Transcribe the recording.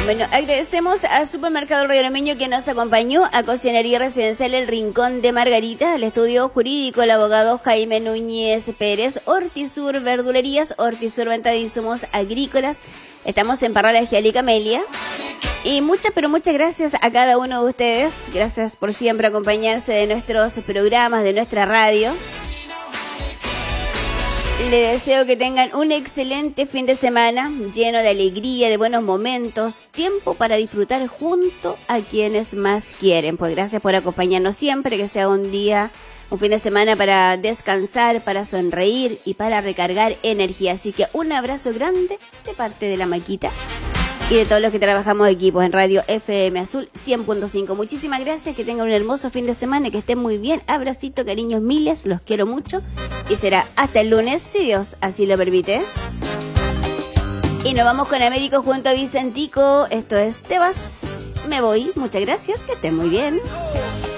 Bueno, agradecemos a Supermercado Río Armeño que nos acompañó, a Cocinería Residencial El Rincón de Margarita, al estudio jurídico, el abogado Jaime Núñez Pérez, Hortisur Verdulerías, Hortisur Venta de Insumos Agrícolas. Estamos en Parral Gial Camelia. Y muchas, pero muchas gracias a cada uno de ustedes. Gracias por siempre acompañarse de nuestros programas, de nuestra radio. Le deseo que tengan un excelente fin de semana, lleno de alegría, de buenos momentos, tiempo para disfrutar junto a quienes más quieren. Pues gracias por acompañarnos siempre, que sea un fin de semana para descansar, para sonreír y para recargar energía. Así que un abrazo grande de parte de la Maquita y de todos los que trabajamos equipos en Radio FM Azul 100.5. Muchísimas gracias, que tengan un hermoso fin de semana, que estén muy bien. Abracito, cariños miles, los quiero mucho. Y será hasta el lunes, si Dios así lo permite. Y nos vamos con Américo junto a Vicentico. Esto es Te vas, me voy. Muchas gracias, que estén muy bien.